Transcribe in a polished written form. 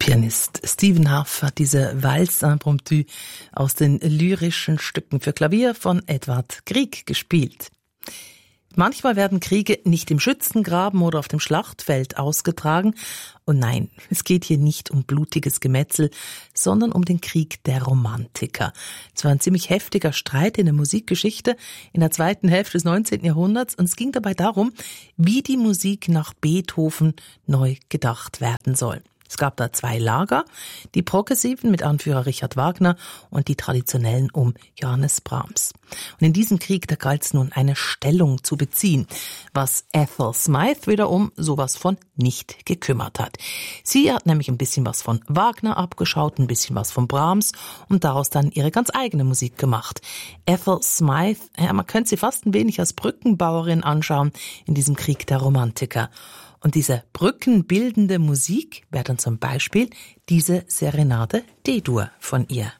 Pianist Stephen Hough hat diese Valse impromptue aus den lyrischen Stücken für Klavier von Edvard Grieg gespielt. Manchmal werden Kriege nicht im Schützengraben oder auf dem Schlachtfeld ausgetragen. Und nein, es geht hier nicht um blutiges Gemetzel, sondern um den Krieg der Romantiker. Es war ein ziemlich heftiger Streit in der Musikgeschichte in der zweiten Hälfte des 19. Jahrhunderts und es ging dabei darum, wie die Musik nach Beethoven neu gedacht werden soll. Es gab da zwei Lager, die Progressiven mit Anführer Richard Wagner und die Traditionellen um Johannes Brahms. Und in diesem Krieg, da galt es nun eine Stellung zu beziehen, was Ethel Smyth wiederum sowas von nicht gekümmert hat. Sie hat nämlich ein bisschen was von Wagner abgeschaut, ein bisschen was von Brahms und daraus dann ihre ganz eigene Musik gemacht. Ethel Smyth, ja, man könnte sie fast ein wenig als Brückenbauerin anschauen in diesem Krieg der Romantiker. Und diese brückenbildende Musik wäre dann zum Beispiel diese Serenade D-Dur von ihr.